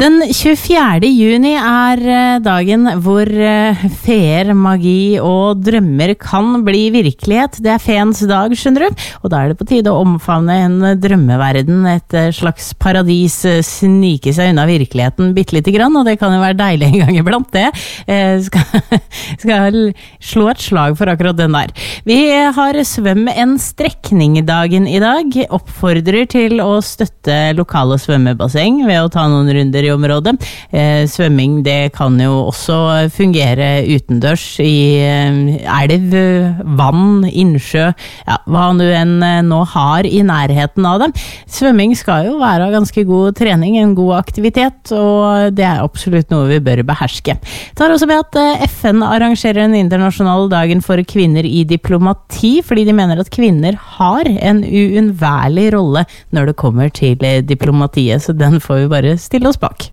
Den 24. juni dagen hvor feer, magi og drømmer kan bli virkelighet. Det feens dag, skjønner du. Og da det på tide å omfavne en drømmeverden, et slags paradis, snike seg unna virkeligheten bitte grann, og det kan jo være deilig en gang iblant det. Skal slå et slag for akkurat den der. Vi har svøm en strekningdagen i dag. Oppfordrer til å støtte lokale svømmebasseng ved å ta noen runder i området. Svømming, det kan jo også fungere utendørs i elv, vann, innsjø, ja, hva du enn nå har i nærheten av dem. Svømming skal jo være ganske god trening, en god aktivitet, og det absolutt noe vi bør beherske. Tar også med at FN arrangerer en internasjonal dagen for kvinner i diplomati, fordi de mener at kvinner har en uunnværlig rolle når det kommer til diplomatiet, så den får vi bare stille oss bak.